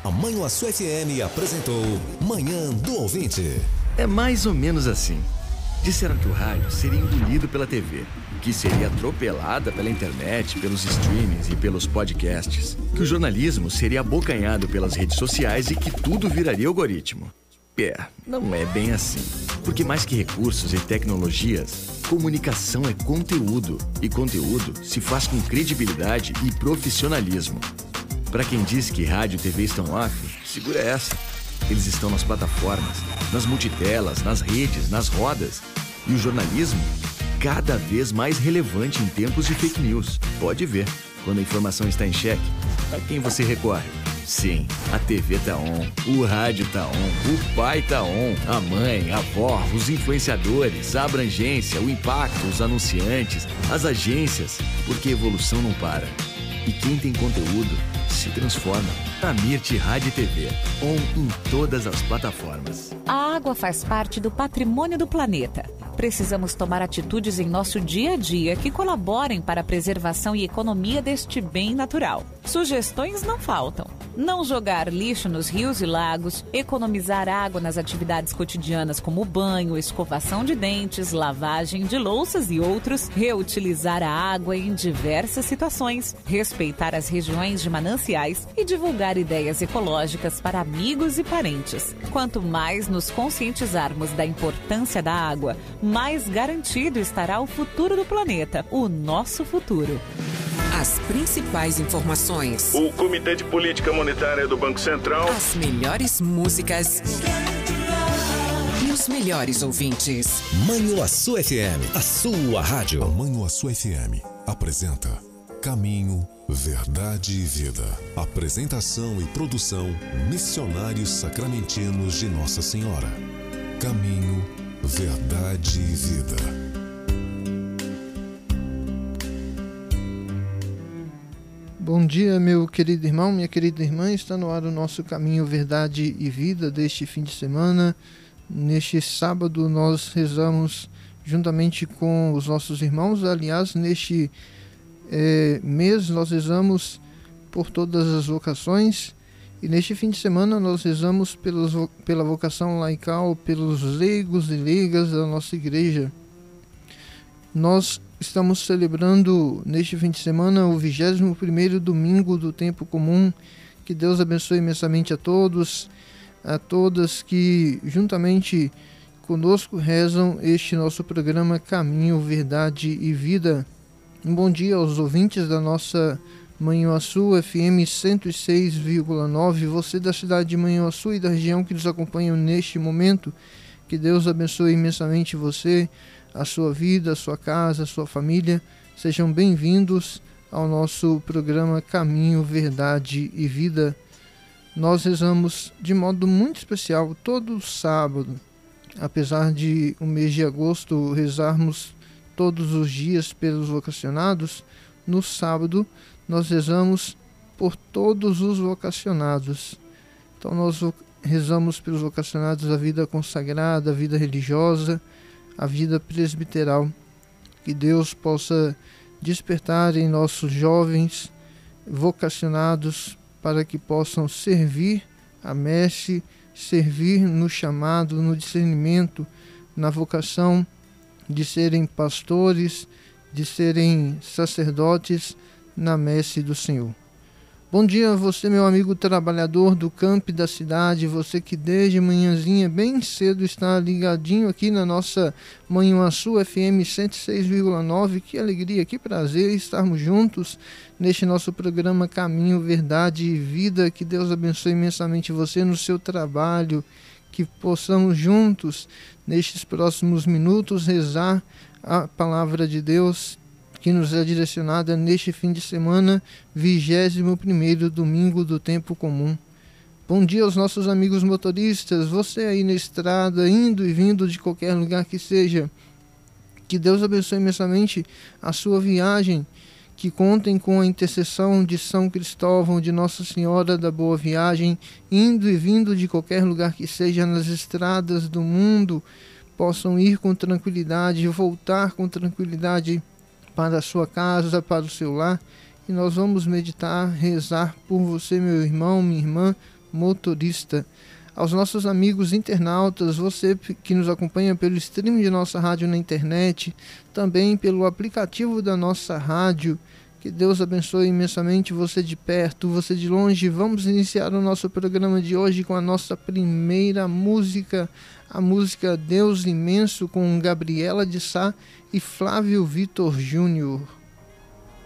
A Manhuaçu FM apresentou Manhã do Ouvinte. É mais ou menos assim. Disseram que o rádio seria engolido pela TV, que seria atropelada pela internet, pelos streamings e pelos podcasts, que o jornalismo seria abocanhado pelas redes sociais e que tudo viraria algoritmo. Não é bem assim. Porque mais que recursos e tecnologias, comunicação é conteúdo. E conteúdo se faz com credibilidade e profissionalismo. Para quem diz que rádio e TV estão off, segura essa. Eles estão nas plataformas, nas multitelas, nas redes, nas rodas. E o jornalismo, cada vez mais relevante em tempos de fake news. Pode ver, quando a informação está em xeque, a quem você recorre? Sim, a TV tá on, o rádio tá on, o pai tá on, a mãe, a avó, os influenciadores, a abrangência, o impacto, os anunciantes, as agências, porque a evolução não para. E quem tem conteúdo se transforma. A Mirti Rádio e TV, on em todas as plataformas. A água faz parte do patrimônio do planeta. Precisamos tomar atitudes em nosso dia a dia que colaborem para a preservação e economia deste bem natural. Sugestões não faltam. Não jogar lixo nos rios e lagos, economizar água nas atividades cotidianas como banho, escovação de dentes, lavagem de louças e outros, reutilizar a água em diversas situações, respeitar as regiões de mananciais e divulgar ideias ecológicas para amigos e parentes. Quanto mais nos conscientizarmos da importância da água, mais garantido estará o futuro do planeta, o nosso futuro. As principais informações. O Comitê de Política Monetária do Banco Central. As melhores músicas. E os melhores ouvintes. Manhuaçu FM, a sua rádio. A Manhuaçu FM apresenta Caminho, Verdade e Vida. Apresentação e produção Missionários Sacramentinos de Nossa Senhora. Caminho, Verdade e Vida. Bom dia, meu querido irmão, minha querida irmã. Está no ar o nosso Caminho, Verdade e Vida deste fim de semana. Neste sábado nós rezamos juntamente com os nossos irmãos. Aliás, neste mês nós rezamos por todas as vocações. E neste fim de semana nós rezamos pela vocação laical, pelos leigos e leigas da nossa igreja. Nós estamos celebrando neste fim de semana o 21º domingo do tempo comum. Que Deus abençoe imensamente a todos, a todas que juntamente conosco rezam este nosso programa Caminho, Verdade e Vida. Um bom dia aos ouvintes da nossa Manhuaçu FM 106,9, você da cidade de Manhuaçu e da região que nos acompanham neste momento. Que Deus abençoe imensamente você, a sua vida, a sua casa, a sua família. Sejam bem-vindos ao nosso programa Caminho, Verdade e Vida. Nós rezamos de modo muito especial todo sábado. Apesar de o mês de agosto rezarmos todos os dias pelos vocacionados, no sábado nós rezamos por todos os vocacionados. Então nós rezamos pelos vocacionados da vida consagrada, a vida religiosa, a vida presbiteral. Que Deus possa despertar em nossos jovens vocacionados para que possam servir a messe, servir no chamado, no discernimento, na vocação de serem pastores, de serem sacerdotes na messe do Senhor. Bom dia a você, meu amigo trabalhador do campo da cidade, você que desde manhãzinha bem cedo está ligadinho aqui na nossa Manhuaçu FM 106,9. Que alegria, que prazer estarmos juntos neste nosso programa Caminho, Verdade e Vida. Que Deus abençoe imensamente você no seu trabalho, que possamos juntos nestes próximos minutos rezar a palavra de Deus que nos é direcionada neste fim de semana, 21º domingo do tempo comum. Bom dia aos nossos amigos motoristas, você aí na estrada, indo e vindo de qualquer lugar que seja. Que Deus abençoe imensamente a sua viagem, que contem com a intercessão de São Cristóvão, de Nossa Senhora da Boa Viagem, indo e vindo de qualquer lugar que seja nas estradas do mundo, possam ir com tranquilidade, voltar com tranquilidade para a sua casa, para o seu lar. E nós vamos meditar, rezar por você, meu irmão, minha irmã, motorista. Aos nossos amigos internautas, você que nos acompanha pelo stream de nossa rádio na internet, também pelo aplicativo da nossa rádio, que Deus abençoe imensamente você de perto, você de longe. Vamos iniciar o nosso programa de hoje com a nossa primeira música, a música Deus Imenso, com Gabriela de Sá e Flávio Vitor Júnior.